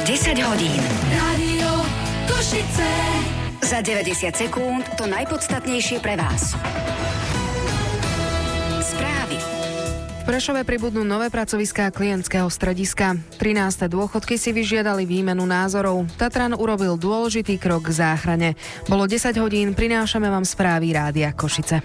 10 hodín. Rádio Košice. Za 90 sekúnd to najpodstatnejšie pre vás. Správy. V Prešove pribudnú nové pracoviská klientského strediska. 13. dôchodky si vyžiadali výmenu názorov. Tatran urobil dôležitý krok k záchrane. Bolo 10 hodín, prinášame vám správy Rádia Košice.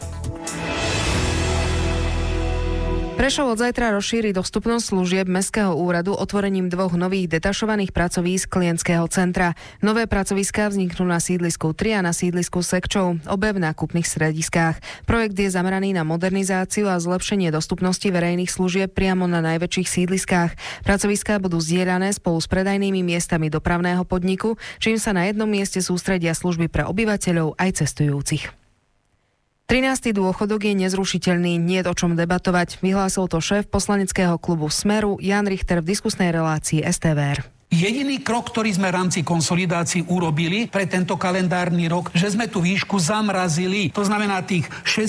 Prešov od zajtra rozšíri dostupnosť služieb Mestského úradu otvorením 2 nových detašovaných pracovísk klientského centra. Nové pracoviská vzniknú na sídlisku 3 a na sídlisku Sekčov, obe v nákupných strediskách. Projekt je zameraný na modernizáciu a zlepšenie dostupnosti verejných služieb priamo na najväčších sídliskách. Pracoviská budú zdieľané spolu s predajnými miestami dopravného podniku, čím sa na jednom mieste sústredia služby pre obyvateľov aj cestujúcich. 13. dôchodok je nezrušiteľný, niet o čom debatovať, vyhlásil to šéf poslaneckého klubu Smeru Jan Richter v diskusnej relácii STVR. Jediný krok, ktorý sme v rámci konsolidácií urobili pre tento kalendárny rok, že sme tú výšku zamrazili. To znamená tých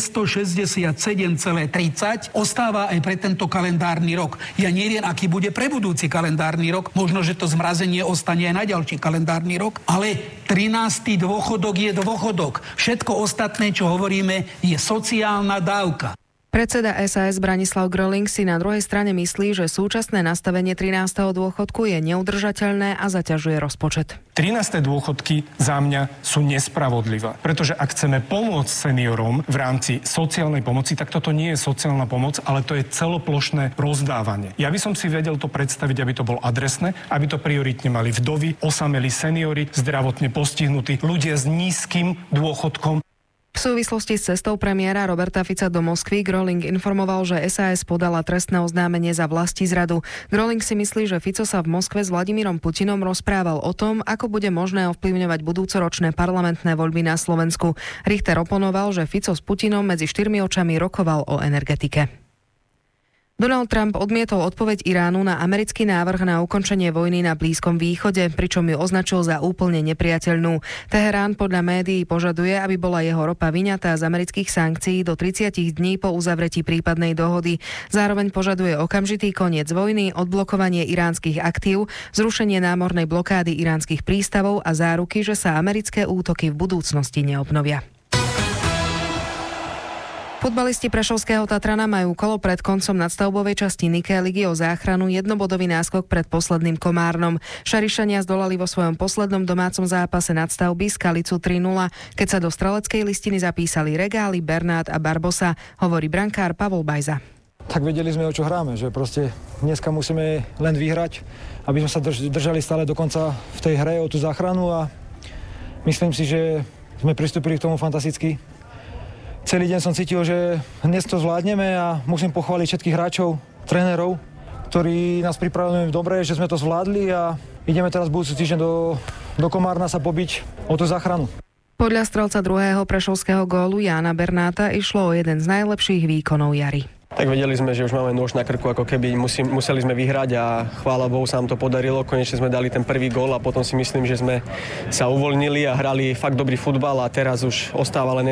667,30 ostáva aj pre tento kalendárny rok. Ja neviem, aký bude pre budúci kalendárny rok. Možno, že to zmrazenie ostane aj na ďalší kalendárny rok. Ale 13. dôchodok je dôchodok. Všetko ostatné, čo hovoríme, je sociálna dávka. Predseda SAS Branislav Gröling si na druhej strane myslí, že súčasné nastavenie 13. dôchodku je neudržateľné a zaťažuje rozpočet. 13. dôchodky za mňa sú nespravodlivé, pretože ak chceme pomôcť seniorom v rámci sociálnej pomoci, tak toto nie je sociálna pomoc, ale to je celoplošné rozdávanie. Ja by som si vedel to predstaviť, aby to bolo adresné, aby to prioritne mali vdovy, osamelí seniori, zdravotne postihnutí, ľudia s nízkym dôchodkom. V súvislosti s cestou premiéra Roberta Fica do Moskvy Gröling informoval, že SAS podala trestné oznámenie za vlastizradu. Gröling si myslí, že Fico sa v Moskve s Vladimírom Putinom rozprával o tom, ako bude možné ovplyvňovať budúcoročné parlamentné voľby na Slovensku. Richter oponoval, že Fico s Putinom medzi 4 očami rokoval o energetike. Donald Trump odmietol odpoveď Iránu na americký návrh na ukončenie vojny na Blízkom východe, pričom ju označil za úplne nepriateľnú. Teherán podľa médií požaduje, aby bola jeho ropa vyňatá z amerických sankcií do 30 dní po uzavretí prípadnej dohody. Zároveň požaduje okamžitý koniec vojny, odblokovanie iránskych aktív, zrušenie námornej blokády iránskych prístavov a záruky, že sa americké útoky v budúcnosti neobnovia. Futbalisti prešovského Tatrana majú kolo pred koncom nadstavbovej časti Nike ligy o záchranu jednobodový náskok pred posledným Komárnom. Šarišania zdolali vo svojom poslednom domácom zápase nadstavby Skalicu 3-0, keď sa do streleckej listiny zapísali Regály, Bernát a Barbosa, hovorí brankár Pavol Bajza. Tak vedeli sme, o čo hráme, že proste dneska musíme len vyhrať, aby sme sa držali stále dokonca v tej hre o tú záchranu a myslím si, že sme pristúpili k tomu fantasticky. Celý deň som cítil, že dnes to zvládneme a musím pochváliť všetkých hráčov, trénerov, ktorí nás pripravili dobre, že sme to zvládli a ideme teraz budúci týždeň do Komárna sa pobiť o tú záchranu. Podľa strelca druhého prešovského gólu Jána Bernáta išlo o jeden z najlepších výkonov jary. Tak vedeli sme, že už máme nôž na krku, ako keby museli sme vyhrať a chvála Bohu sa nám to podarilo. Konečne sme dali ten prvý gól a potom si myslím, že sme sa uvoľnili a hrali fakt dobrý futbal a teraz už ostáva len